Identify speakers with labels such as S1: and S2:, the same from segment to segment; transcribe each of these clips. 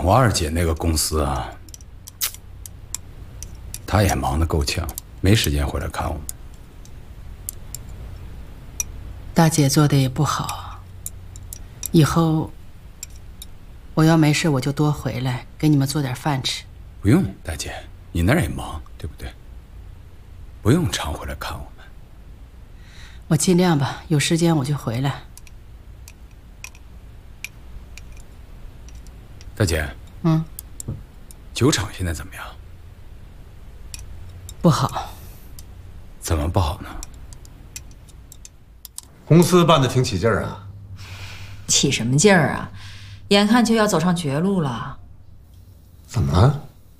S1: 我二姐那个公司啊，她也忙得够呛，没时间回来看我们。
S2: 大姐做的也不好，以后我要没事我就多回来给你们做点饭吃。
S1: 不用，大姐，你那儿也忙，对不对？不用常回来看我们。
S2: 我尽量吧，有时间我就回来。
S1: 大姐，酒厂现在怎么样？
S2: 不好。
S1: 怎么不好呢？
S3: 公司办得挺起劲儿啊。
S4: 起什么劲儿啊？眼看就要走上绝路了。
S3: 怎么了？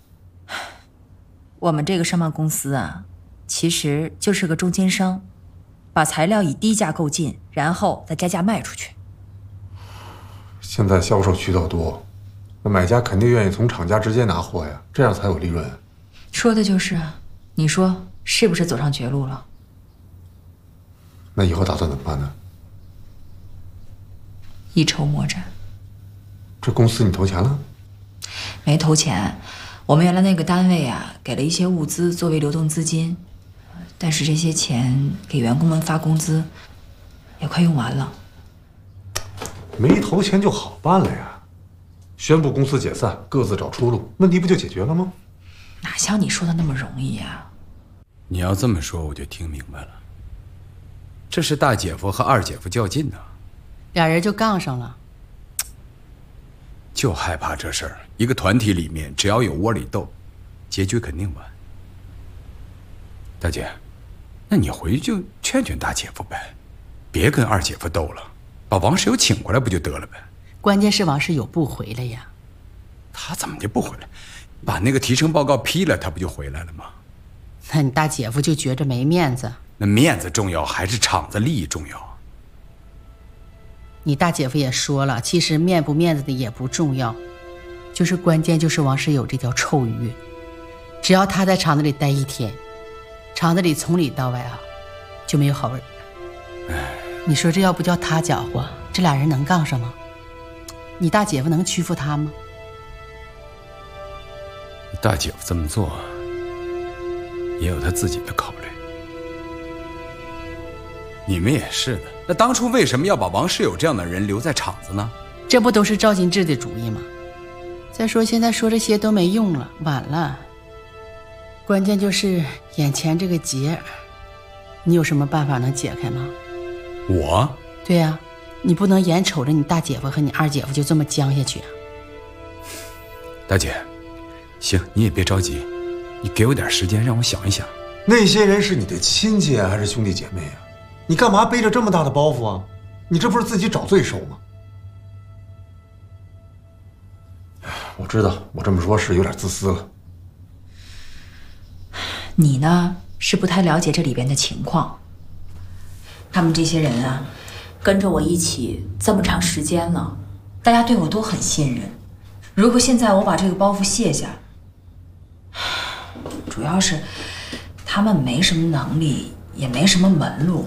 S4: 我们这个商贸公司啊，其实就是个中间商，把材料以低价购进，然后再加价卖出去。
S3: 现在销售渠道多，那买家肯定愿意从厂家直接拿货呀，这样才有利润。
S4: 说的就是啊，你说是不是走上绝路了？
S3: 那以后打算怎么办呢？
S4: 一筹莫展。
S3: 这公司你投钱了？
S4: 没投钱，我们原来那个单位啊，给了一些物资作为流动资金，但是这些钱给员工们发工资也快用完了。
S3: 没投钱就好办了呀，宣布公司解散，各自找出路，问题不就解决了吗？
S4: 哪像你说的那么容易呀？
S1: 你要这么说，我就听明白了。这是大姐夫和二姐夫较劲呢，
S2: 俩人就杠上了。
S1: 就害怕这事儿。一个团体里面，只要有窝里斗，结局肯定完。大姐，那你回去就劝劝大姐夫呗，别跟二姐夫斗了，把王世友请过来不就得了呗？
S2: 关键是王世友不回来呀。
S1: 他怎么就不回来？把那个提成报告批了，他不就回来了吗？
S2: 那你大姐夫就觉着没面子。
S1: 那面子重要还是厂子利益重要？
S2: 你大姐夫也说了，其实面不面子的也不重要，就是关键就是王世友这条臭鱼，只要他在厂子里待一天，厂子里从里到外啊就没有好味儿。你说这要不叫他搅和，这俩人能杠上吗？你大姐夫能屈服他吗？
S1: 大姐夫这么做也有他自己的考虑。你们也是的，那当初为什么要把王世友这样的人留在厂子呢？
S2: 这不都是赵金志的主意吗？再说现在说这些都没用了，晚了。关键就是眼前这个结，你有什么办法能解开吗？
S1: 我？
S2: 对呀，你不能眼瞅着你大姐夫和你二姐夫就这么僵下去啊。
S1: 大姐，行，你也别着急，你给我点时间让我想一想。
S3: 那些人是你的亲戚啊，还是兄弟姐妹啊？你干嘛背着这么大的包袱啊？你这不是自己找罪受吗？我知道，我这么说是有点自私了。
S4: 你呢，是不太了解这里边的情况。他们这些人啊，跟着我一起这么长时间了，大家对我都很信任。如果现在我把这个包袱卸下，主要是他们没什么能力，也没什么门路。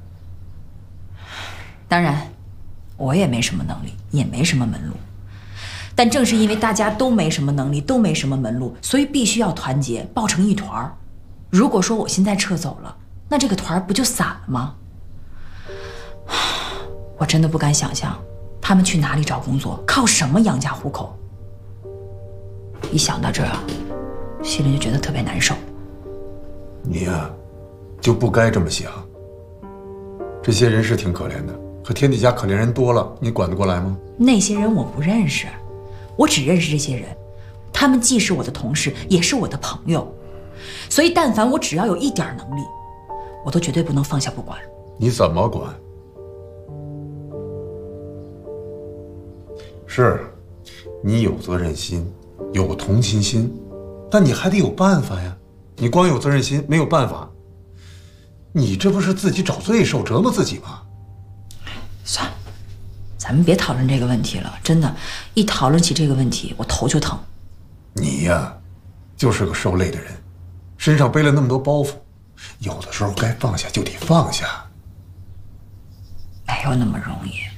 S4: 当然，我也没什么能力，也没什么门路。但正是因为大家都没什么能力，都没什么门路，所以必须要团结，抱成一团儿。如果说我现在撤走了，那这个团儿不就散了吗？我真的不敢想象，他们去哪里找工作，靠什么养家糊口。一想到这儿啊，心里就觉得特别难受。
S3: 你呀，就不该这么想。这些人是挺可怜的，可天底下可怜人多了，你管得过来吗？
S4: 那些人我不认识，我只认识这些人，他们既是我的同事，也是我的朋友，所以但凡我只要有一点能力，我都绝对不能放下不管。
S3: 你怎么管？是，你有责任心，有同情心，但你还得有办法呀。你光有责任心没有办法，你这不是自己找罪受，折磨自己吗？
S4: 算了，咱们别讨论这个问题了。真的，一讨论起这个问题，我头就疼。
S3: 你呀，就是个受累的人，身上背了那么多包袱，有的时候该放下就得放下。
S4: 没有那么容易。